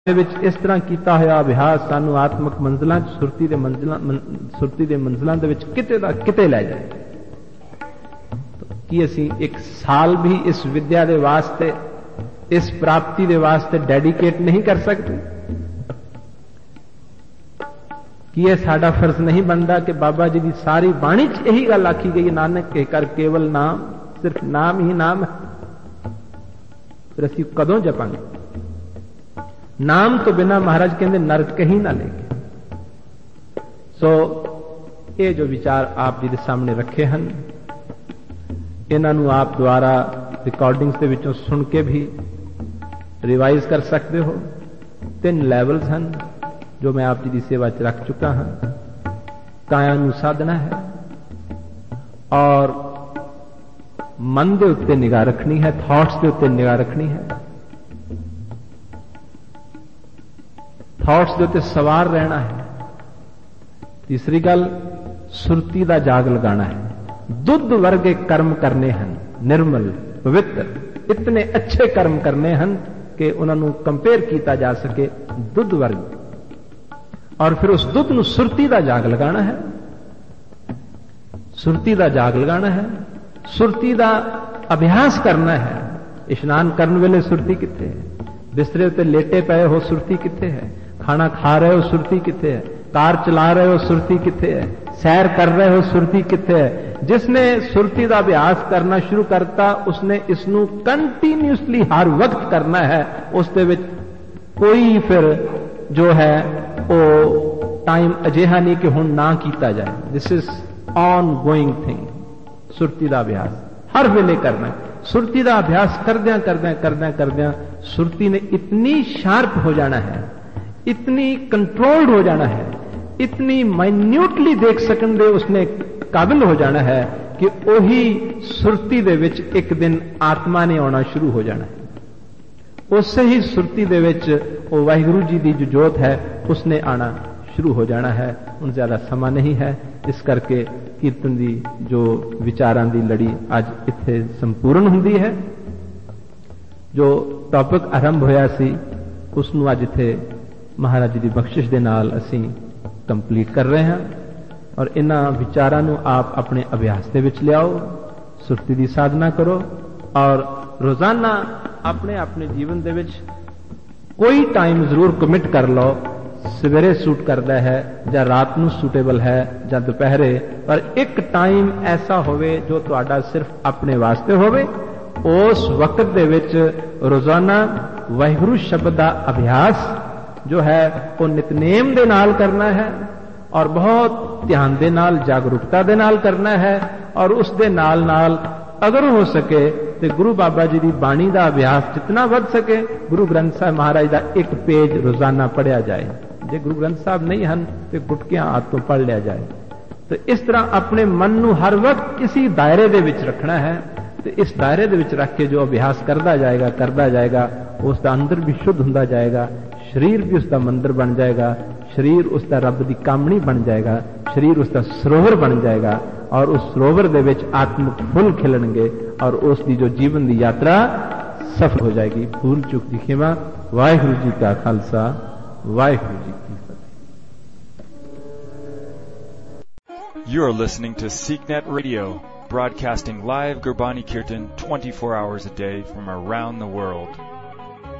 ਦੇ ਵਿੱਚ ਇਸ ਤਰ੍ਹਾਂ ਕੀਤਾ ਹੋਇਆ ਅਭਿਆਸ ਸਾਨੂੰ ਆਤਮਿਕ ਮੰਜ਼ਲਾਂ 'ਚ ਸੁਰਤੀ ਦੇ ਮੰਜ਼ਲਾਂ ਦੇ ਵਿੱਚ ਕਿਤੇ ਦਾ ਕਿਤੇ ਲੈ ਜਾਏ। ਕੀ ਅਸੀਂ ਇੱਕ ਸਾਲ ਵੀ ਇਸ ਵਿਦਿਆ ਦੇ ਵਾਸਤੇ, ਇਸ ਪ੍ਰਾਪਤੀ ਦੇ ਵਾਸਤੇ ਡੈਡੀਕੇਟ ਨਹੀਂ ਕਰ ਸਕਦੇ? ਕੀ ਇਹ ਸਾਡਾ ਫਰਜ਼ ਨਹੀਂ ਬਣਦਾ ਕਿ ਬਾਬਾ ਜੀ ਦੀ ਸਾਰੀ ਬਾਣੀ 'ਚ ਇਹੀ ਗੱਲ ਆਖੀ ਗਈ, ਨਾਨਕ ਕੇ ਕਰ ਕੇਵਲ ਨਾਮ, ਸਿਰਫ ਨਾਮ ਹੀ ਨਾਮ ਹੈ। ਫਿਰ ਅਸੀਂ ਕਦੋਂ ਜਪਾਂਗੇ? ਨਾਮ ਤੋਂ ਬਿਨਾ ਮਹਾਰਾਜ ਕਹਿੰਦੇ ਨਰਕ ਕਹੀਂ ਨਾ ਲੈ ਕੇ। ਸੋ ਇਹ ਜੋ ਵਿਚਾਰ ਆਪ ਜੀ ਦੇ ਸਾਹਮਣੇ ਰੱਖੇ ਹਨ, ਇਹਨਾਂ ਨੂੰ ਆਪ ਦੁਆਰਾ ਰਿਕਾਰਡਿੰਗਸ ਦੇ ਵਿੱਚੋਂ ਸੁਣ ਕੇ ਵੀ ਰਿਵਾਈਜ਼ ਕਰ ਸਕਦੇ ਹੋ। 3 ਲੈਵਲਸ ਹਨ ਜੋ ਮੈਂ ਆਪ ਜੀ ਦੀ ਸੇਵਾ 'ਚ ਰੱਖ ਚੁੱਕਾ ਹਾਂ। ਕਾਇਆ ਨੂੰ ਸਾਧਨਾ ਹੈ, ਔਰ ਮਨ ਦੇ ਉੱਤੇ ਨਿਗਾਹ ਰੱਖਣੀ ਹੈ, ਥਾਟਸ ਦੇ ਉੱਤੇ ਨਿਗਾਹ ਰੱਖਣੀ ਹੈ, ਥਾਟਸ ਦੇ ਉੱਤੇ ਸਵਾਰ ਰਹਿਣਾ ਹੈ। ਤੀਸਰੀ ਗੱਲ, ਸੁਰਤੀ ਦਾ ਜਾਗ ਲਗਾਣਾ ਹੈ। ਦੁੱਧ ਵਰਗੇ ਕਰਮ ਕਰਨੇ ਹਨ, ਨਿਰਮਲ ਪਵਿੱਤਰ, ਇਤਨੇ ਅੱਛੇ ਕਰਮ ਕਰਨੇ ਹਨ ਕਿ ਉਹਨਾਂ ਨੂੰ ਕੰਪੇਅਰ ਕੀਤਾ ਜਾ ਸਕੇ ਦੁੱਧ ਵਰਗੇ। ਔਰ ਫਿਰ ਉਸ ਦੁੱਧ ਨੂੰ ਸੁਰਤੀ ਦਾ ਜਾਗ ਲਗਾਣਾ ਹੈ, ਸੁਰਤੀ ਦਾ ਜਾਗ ਲਗਾਣਾ ਹੈ, ਸੁਰਤੀ ਦਾ ਅਭਿਆਸ ਕਰਨਾ ਹੈ। ਇਸ਼ਨਾਨ ਕਰਨ ਵੇਲੇ ਸੁਰਤੀ ਕਿੱਥੇ ਹੈ? ਬਿਸਤਰੇ ਉੱਤੇ ਲੇਟੇ ਪਏ ਹੋ, ਸੁਰਤੀ ਕਿੱਥੇ ਹੈ? ਖਾਣਾ ਖਾ ਰਹੇ ਹੋ, ਸੁਰਤੀ किथे है? कार चला रहे हो, सुरती किथे है? सैर कर रहे हो, सुरती किथे है? जिसने सुरती का अभ्यास करना शुरू करता, उसने इसनू कंटीन्यूसली हर वक्त करना है। उस दे विच कोई फिर जो है वो टाइम अजिहा नहीं कि हुण ना किया जाए। This is on going thing. Surti का अभ्यास हर वेले करना है। सुरती का अभ्यास करद्या करद्या करद्या करद्या सुरती ने इतनी शार्प हो जाना है, इतनी कंट्रोल्ड हो जाना है, इतनी माइन्यूटली देख सकन दे उसने काबिल हो जाना है कि वही सुरती दे विच एक दिन आत्मा ने आना शुरू हो जाना है। उससे ही सुरती दे विच वो वाहिगुरु जी की जो जोत है उसने आना शुरू हो जाना है। उन ज्यादा समा नहीं है, इस करके कीर्तन की जो विचारां की लड़ी अज इत्थे संपूर्ण हुंदी है। जो टॉपिक आरंभ होया सी उसनू अज इत्थे महाराज जी की बख्शिश दे नाल असीं कंप्लीट कर रहे हैं। और इन्हां विचारां नू आप अपने अभ्यास दे विच लियाओ, सुरती की साधना करो और रोजाना अपने अपने जीवन दे विच कोई टाइम जरूर कमिट कर लो। सवेरे सूट करता है या रात नू सूटेबल है या दोपहरे, पर एक टाइम ऐसा होवे जो तुहाडा सिर्फ अपने वास्ते होवे। उस वक्त दे विच रोजाना वाहिगुरु शब्द का अभ्यास जो है वो नितनेम दे नाल करना है और बहुत ध्यान दे नाल, जागरूकता दे नाल करना है। और उस दे नाल नाल अगर हो सके तो गुरु बाबा जी की बाणी का अभ्यास जितना बढ़ सके, गुरु ग्रंथ साहब महाराज का एक पेज रोजाना पढ़िया जाए। जे गुरु ग्रंथ साहब नहीं हैं तो गुटकियां हाथ तो पढ़ लिया जाए। तो इस तरह अपने मन नू हर वक्त किसी दायरे दे विच रखना है। तो इस दायरे दे विच रख के जो अभ्यास करता जाएगा उसका अंदर भी शुद्ध होता जाएगा, शरीर भी उसका मंदिर बन जाएगा, शरीर उसका रब की कामणी बन जाएगा, शरीर उसका सरोवर बन जाएगा और उस सरोवर दे विच आत्मिक फुल खिलणगे और उसकी जो जीवन की यात्रा सफल हो जाएगी। भूल चुक की खिमा। वाहिगुरु जी का खालसा, वाहिगुरु जी की फतेह। You are listening to SeekNet Radio, broadcasting live Gurbani Kirtan 24 hours a day from around the world.